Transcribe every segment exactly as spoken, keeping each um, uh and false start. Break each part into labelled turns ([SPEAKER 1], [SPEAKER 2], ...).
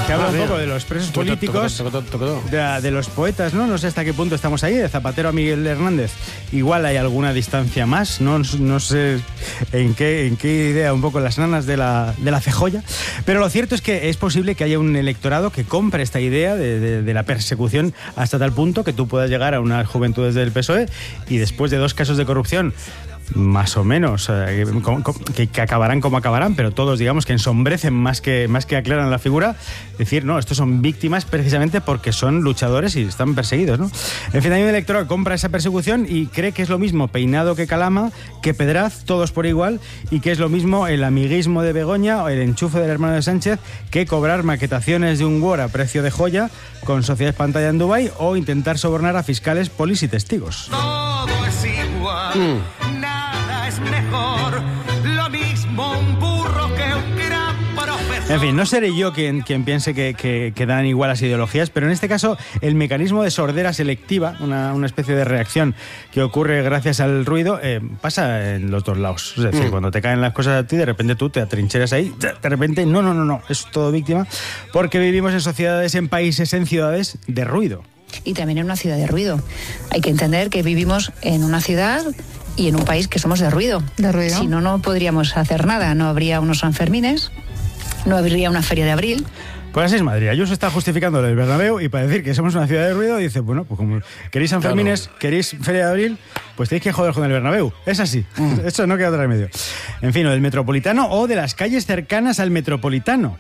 [SPEAKER 1] que habla un poco de los presos políticos, de, de los poetas, ¿no? No sé hasta qué punto estamos ahí, de Zapatero a Miguel Hernández. Igual hay alguna distancia más, no, no sé en qué, en qué idea un poco las nanas de la, de la cejolla, pero lo cierto es que es posible que haya un electorado que compre esta idea de, de, de la persecución hasta tal punto que tú puedas llegar a unas juventudes del P S O E y después de dos casos de corrupción más o menos, eh, que, que acabarán como acabarán, pero todos digamos que ensombrecen más que, más que aclaran la figura, decir, no, estos son víctimas precisamente porque son luchadores y están perseguidos, ¿no? En fin, hay un electorado que compra esa persecución y cree que es lo mismo Peinado que Calama, que Pedraz, todos por igual, y que es lo mismo el amiguismo de Begoña o el enchufe del hermano de Sánchez que cobrar maquetaciones de un Word a precio de joya con sociedades pantalla en Dubái o intentar sobornar a fiscales, polis y testigos.
[SPEAKER 2] Todo es igual. Mm. Mejor, lo mismo un burro que un gran profesor.
[SPEAKER 1] En fin, no seré yo quien, quien piense que, que, que dan igual las ideologías, pero en este caso el mecanismo de sordera selectiva, una, una especie de reacción que ocurre gracias al ruido, eh, pasa en los dos lados. Es decir, mm. cuando te caen las cosas a ti, de repente tú te atrincheras ahí, de repente, no, no, no, no, es todo víctima, porque vivimos en sociedades, en países, en ciudades de ruido.
[SPEAKER 3] Y también en una ciudad de ruido. Hay que entender que vivimos en una ciudad y en un país que somos de ruido.
[SPEAKER 4] De ruido.
[SPEAKER 3] Si no, no podríamos hacer nada. No habría unos Sanfermines, no habría una feria de abril.
[SPEAKER 1] Pues así es Madrid. Ayuso está justificando el Bernabéu y para decir que somos una ciudad de ruido dice, bueno, pues como queréis Sanfermines, claro, queréis feria de abril, pues tenéis que joder con el Bernabéu. Es así. Mm. Eso no queda otro remedio. En fin, o del Metropolitano o de las calles cercanas al Metropolitano.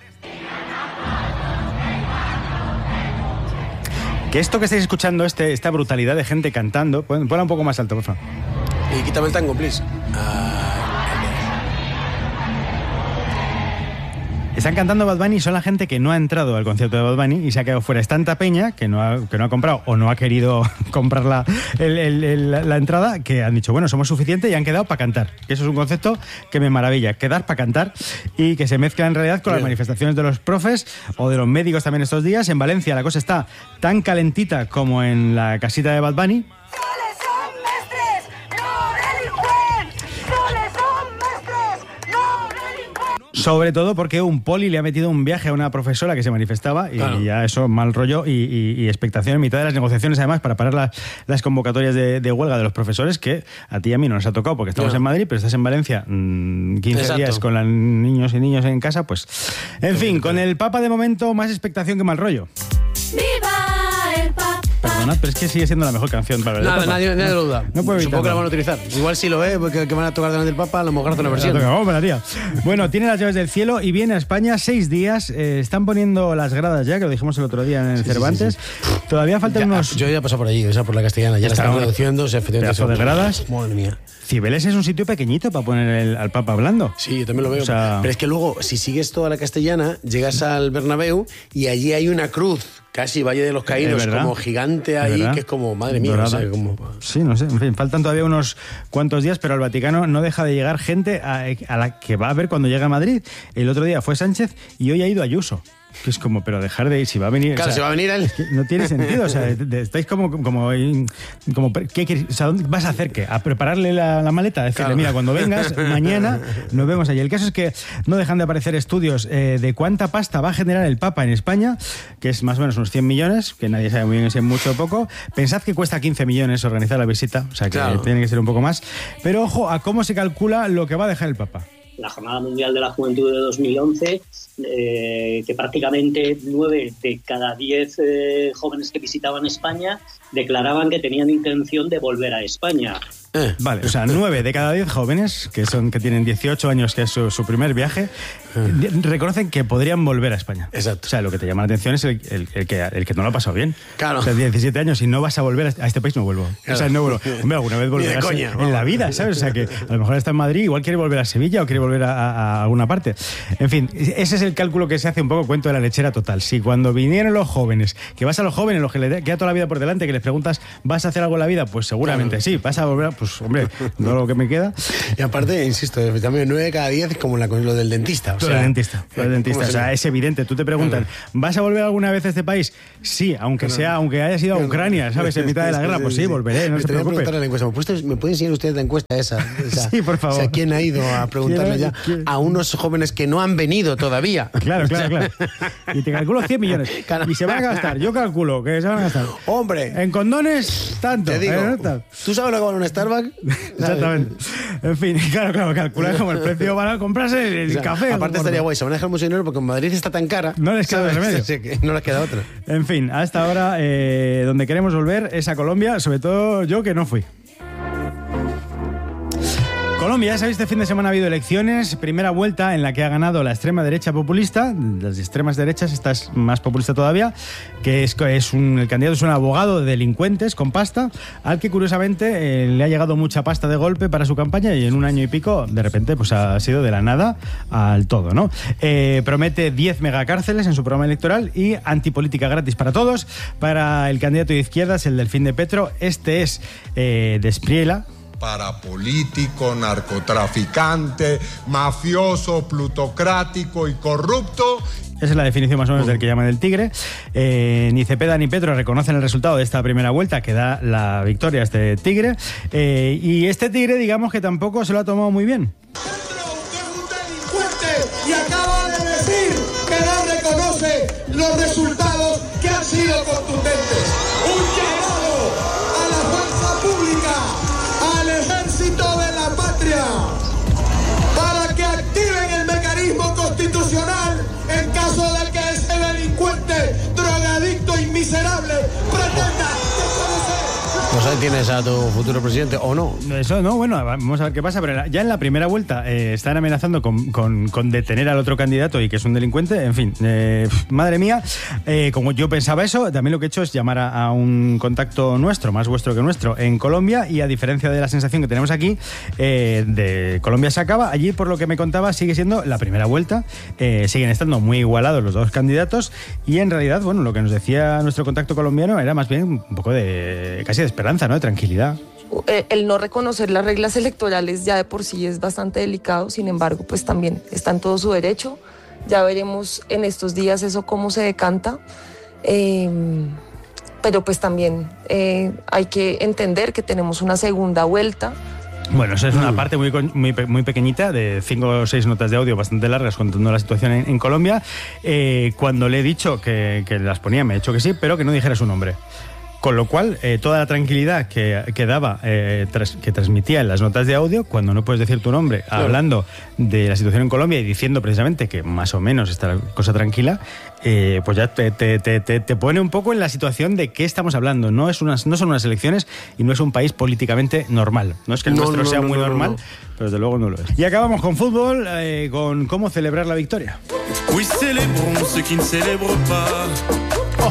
[SPEAKER 1] Que esto que estáis escuchando, este, esta brutalidad de gente cantando, ponla un poco más alto, por favor.
[SPEAKER 5] Y quítame el tango, please. Uh...
[SPEAKER 1] Están cantando Bad Bunny y son la gente que no ha entrado al concierto de Bad Bunny y se ha quedado fuera. Es tanta peña que no ha, que no ha comprado o no ha querido comprar la, el, el, el, la entrada, que han dicho, bueno, somos suficientes y han quedado para cantar. Eso es un concepto que me maravilla, quedar para cantar, y que se mezcla en realidad con Bien. las manifestaciones de los profes o de los médicos también estos días. En Valencia la cosa está tan calentita como en la casita de Bad Bunny. Sobre todo porque un poli le ha metido un viaje a una profesora que se manifestaba y claro. ya eso, mal rollo y, y, y expectación en mitad de las negociaciones, además, para parar la, las convocatorias de, de huelga de los profesores, que a ti y a mí no nos ha tocado porque estamos no. en Madrid, pero estás en Valencia mmm, quince Exacto. días con los niños y niños en casa, pues... En fin, sí, con el Papa de momento más expectación que mal rollo.
[SPEAKER 4] ¡Viva el Papa!
[SPEAKER 1] Perdonad, pero es que sigue siendo la mejor canción para el
[SPEAKER 5] Nada,
[SPEAKER 1] Papa.
[SPEAKER 5] nadie, nadie lo duda.
[SPEAKER 1] No puedo evitarlo.
[SPEAKER 5] Supongo que la van a utilizar. Igual si lo es, porque que van a tocar delante del Papa, a lo mejor hace una versión.
[SPEAKER 1] No, me la haría. Bueno, tiene las llaves del cielo y viene a España seis días. Eh, están poniendo las gradas ya, que lo dijimos el otro día en el sí, Cervantes. Sí, sí, sí. Todavía faltan
[SPEAKER 5] ya,
[SPEAKER 1] unos...
[SPEAKER 5] Yo ya he pasado por allí, o sea, por la Castellana. Ya la están reduciendo. O sea, efectivamente.
[SPEAKER 1] Pedazo de gradas.
[SPEAKER 5] Madre mía.
[SPEAKER 1] Cibeles es un sitio pequeñito para poner el, al Papa hablando.
[SPEAKER 5] Sí, yo también lo veo.
[SPEAKER 1] O sea...
[SPEAKER 5] Pero es que luego, si sigues toda la Castellana, llegas al Bernabéu y allí hay una cruz, casi Valle de los Caídos, como gigante ahí, que es como, madre mía, no sé, como...
[SPEAKER 1] Sí, no sé, en fin, faltan todavía unos cuantos días, pero al Vaticano no deja de llegar gente a, a la que va a ver cuando llega a Madrid. El otro día fue Sánchez y hoy ha ido Ayuso. Que es como, pero dejar de ir, si va a venir...
[SPEAKER 5] Claro,
[SPEAKER 1] o sea,
[SPEAKER 5] si va a venir él...
[SPEAKER 1] No tiene sentido, o sea, de, de, estáis como... como, como ¿qué, qué, o sea, ¿vas a hacer qué? ¿A prepararle la, la maleta? A decirle, claro. Mira, cuando vengas, mañana nos vemos allí. El caso es que no dejan de aparecer estudios eh, de cuánta pasta va a generar el Papa en España, que es más o menos unos cien millones, que nadie sabe muy bien si es mucho o poco. Pensad que cuesta quince millones organizar la visita, o sea, que claro. tiene que ser un poco más. Pero ojo a cómo se calcula lo que va a dejar el Papa.
[SPEAKER 6] La Jornada Mundial de la Juventud de dos mil once, eh, que prácticamente nueve de cada diez eh, jóvenes que visitaban España declaraban que tenían intención de volver a España.
[SPEAKER 1] Eh, vale, o sea, nueve de cada diez jóvenes, que son que tienen dieciocho años, que es su, su primer viaje, eh. reconocen que podrían volver a España.
[SPEAKER 5] Exacto.
[SPEAKER 1] O sea, lo que te llama la atención es el, el, el, que, el que no lo ha pasado bien.
[SPEAKER 5] Claro.
[SPEAKER 1] O sea, diecisiete años y no vas a volver a este país, no vuelvo. Claro. O sea, no vuelvo. Hombre, alguna vez volverás en, en la vida, ¿sabes? O sea, que a lo mejor está en Madrid, igual quiere volver a Sevilla o quiere volver a, a, a alguna parte. En fin, ese es el cálculo que se hace un poco, cuento de la lechera total. Si cuando vinieron los jóvenes, que vas a los jóvenes, los que le queda toda la vida por delante, que les preguntas, ¿vas a hacer algo en la vida? Pues seguramente claro. sí. ¿Vas a volver? Pues pues hombre, todo lo que me queda.
[SPEAKER 5] Y aparte, insisto, también nueve de cada diez es como la, lo del dentista. O sea,
[SPEAKER 1] lo del dentista, lo del dentista. O sea, es evidente. Tú te preguntas, ¿vas a volver alguna vez a este país? Sí, aunque sea, aunque haya sido a Ucrania, ¿sabes? En mitad de la guerra, pues sí, volveré, no se preocupe.
[SPEAKER 5] La encuesta. ¿Me puede enseñar usted la encuesta esa? esa
[SPEAKER 1] sí, por favor.
[SPEAKER 5] O sea, ¿quién ha ido a preguntarle ya a unos jóvenes que no han venido todavía?
[SPEAKER 1] Claro, claro, claro. Y te calculo cien millones. Y se van a gastar, yo calculo que se van a gastar.
[SPEAKER 5] Hombre.
[SPEAKER 1] En condones, tanto.
[SPEAKER 5] Te digo,
[SPEAKER 1] ¿eh?
[SPEAKER 5] ¿tú sabes lo que vale un Starbucks?
[SPEAKER 1] Exactamente. En fin, claro, claro, calcular como el precio para comprarse el, el o sea, café.
[SPEAKER 5] Aparte estaría guay, se van a dejar mucho dinero porque en Madrid está tan cara.
[SPEAKER 1] No les queda remedio.
[SPEAKER 5] No les queda otra.
[SPEAKER 1] En fin, hasta ahora eh, donde queremos volver es a Colombia, sobre todo yo que no fui. Colombia, ya sabéis, este fin de semana ha habido elecciones, primera vuelta en la que ha ganado la extrema derecha populista, las extremas derechas, esta es más populista todavía, que es, es un, el candidato es un abogado de delincuentes con pasta, al que curiosamente eh, le ha llegado mucha pasta de golpe para su campaña y en un año y pico, de repente, pues ha sido de la nada al todo, ¿no? Eh, promete diez megacárceles en su programa electoral y antipolítica gratis para todos. Para el candidato de izquierdas, el Delfín de Petro, este es eh, de Espriella.
[SPEAKER 7] Parapolítico, narcotraficante, mafioso, plutocrático y corrupto.
[SPEAKER 1] Esa es la definición más o menos del que llaman el tigre. Eh, ni Cepeda ni Petro reconocen el resultado de esta primera vuelta que da la victoria a este tigre. Eh, y este tigre, digamos que tampoco se lo ha tomado muy bien.
[SPEAKER 8] Petro, que es un delincuente y acaba de decir que no reconoce los resultados que han sido contundentes. Un llamado a la fuerza pública, al ejército de la patria, para que activen el mecanismo constitucional en caso de que ese delincuente, drogadicto y miserable pretenda desconocer.
[SPEAKER 5] Pues ahí tienes a tu futuro presidente, ¿o no?
[SPEAKER 1] Eso no, bueno, vamos a ver qué pasa, pero ya en la primera vuelta eh, están amenazando con, con, con detener al otro candidato y que es un delincuente, en fin, eh, madre mía, eh, como yo pensaba eso, también lo que he hecho es llamar a, a un contacto nuestro, más vuestro que nuestro, en Colombia, y a diferencia de la sensación que tenemos aquí, eh, de Colombia se acaba, allí por lo que me contaba sigue siendo la primera vuelta, eh, siguen estando muy igualados los dos candidatos y en realidad, bueno, lo que nos decía nuestro contacto colombiano era más bien un poco de, casi de esperanza, ¿no? De tranquilidad.
[SPEAKER 9] El no reconocer las reglas electorales ya de por sí es bastante delicado, sin embargo, pues también está en todo su derecho. Ya veremos en estos días eso cómo se decanta. Eh, pero pues también eh, hay que entender que tenemos una segunda vuelta.
[SPEAKER 1] Bueno, eso es una parte muy, muy, muy pequeñita, de cinco o seis notas de audio bastante largas contando la situación en, en Colombia. Eh, cuando le he dicho que, que las ponía, me ha dicho que sí, pero que no dijera su nombre. Con lo cual, eh, toda la tranquilidad que, que daba, eh, tras, que transmitía en las notas de audio, cuando no puedes decir tu nombre, claro, hablando de la situación en Colombia y diciendo precisamente que más o menos está la cosa tranquila, eh, pues ya te, te, te, te pone un poco en la situación de qué estamos hablando. No, es unas, no son unas elecciones y no es un país políticamente normal. No es que el no, nuestro no, sea no, muy no, normal, no, no. pero desde luego no lo es. Y acabamos con fútbol, eh, con cómo celebrar la victoria.
[SPEAKER 10] Oui, célébrons ce qui ne célèbre pas.
[SPEAKER 1] Oh.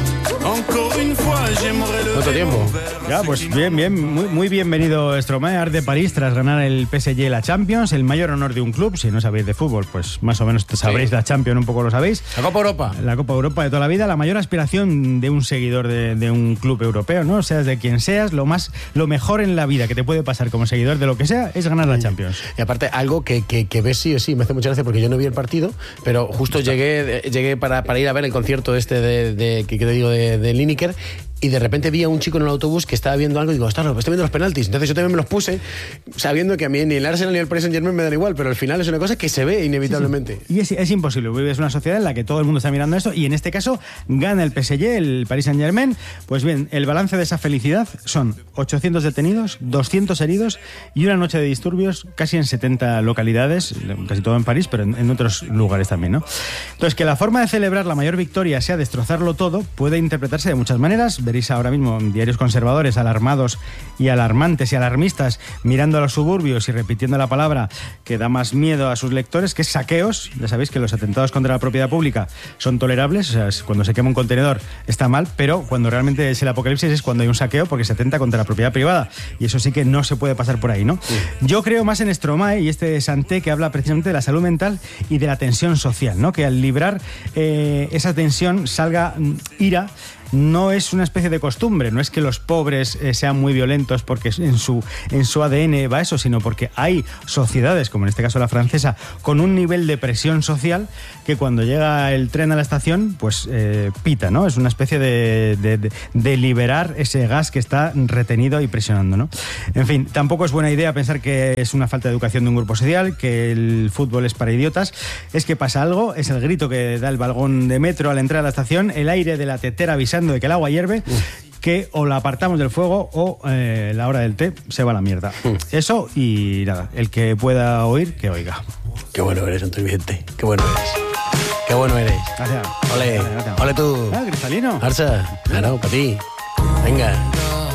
[SPEAKER 5] ¿Cuánto tiempo?
[SPEAKER 1] Ya, pues bien, bien, muy, muy bienvenido Stromae, Art de París, tras ganar el P S G la Champions, el mayor honor de un club. Si no sabéis de fútbol, pues más o menos sabréis sí. La Champions, un poco lo sabéis.
[SPEAKER 5] La Copa Europa.
[SPEAKER 1] La Copa Europa de toda la vida, la mayor aspiración de un seguidor de, de un club europeo, ¿no? Seas de quien seas, lo más, lo mejor en la vida que te puede pasar como seguidor de lo que sea es ganar la Champions.
[SPEAKER 5] Y aparte, algo que, que, que ves sí o sí, me hace mucha gracia porque yo no vi el partido, pero justo llegué, llegué para, para ir a ver el concierto este de, de que te digo de, de Lineker. Y de repente vi a un chico en el autobús que estaba viendo algo y digo, ostras, estoy viendo los penaltis. Entonces yo también me los puse sabiendo que a mí ni el Arsenal ni el Paris Saint-Germain me dan igual, pero al final es una cosa que se ve inevitablemente.
[SPEAKER 1] Sí, sí. Y es, es imposible, vives una sociedad en la que todo el mundo está mirando esto y en este caso gana el P S G, el Paris Saint-Germain. Pues bien, el balance de esa felicidad son ochocientos detenidos, doscientos heridos y una noche de disturbios casi en setenta localidades, casi todo en París, pero en, en otros lugares también, ¿no? Entonces, que la forma de celebrar la mayor victoria sea destrozarlo todo puede interpretarse de muchas maneras. Veréis ahora mismo diarios conservadores alarmados y alarmantes y alarmistas mirando a los suburbios y repitiendo la palabra que da más miedo a sus lectores, que es saqueos. Ya sabéis que los atentados contra la propiedad pública son tolerables, o sea, cuando se quema un contenedor está mal, pero cuando realmente es el apocalipsis es cuando hay un saqueo porque se atenta contra la propiedad privada y eso sí que no se puede pasar por ahí, ¿no? Sí. Yo creo más en Stromae y este Santé que habla precisamente de la salud mental y de la tensión social, ¿no? Que al librar eh, esa tensión salga ira no es una especie de costumbre, no es que los pobres eh, sean muy violentos porque en su, en su A D N va eso, sino porque hay sociedades, como en este caso la francesa, con un nivel de presión social que cuando llega el tren a la estación, pues eh, pita, ¿no? Es una especie de, de, de, de liberar ese gas que está retenido y presionando, ¿no? En fin, tampoco es buena idea pensar que es una falta de educación de un grupo social, que el fútbol es para idiotas. Es que pasa algo, es el grito que da el vagón de metro al entrar a la estación, el aire de la tetera avisando de que el agua hierve, que o la apartamos del fuego o eh, la hora del té se va a la mierda. Eso y nada, el que pueda oír, que oiga.
[SPEAKER 5] Qué bueno eres, Antonio Vicente, qué bueno eres. Qué bueno eres.
[SPEAKER 1] Gracias.
[SPEAKER 5] Ole,
[SPEAKER 1] Gracias.
[SPEAKER 5] ole tú.
[SPEAKER 1] Ah, cristalino.
[SPEAKER 5] Arsa, claro, para ti. Venga.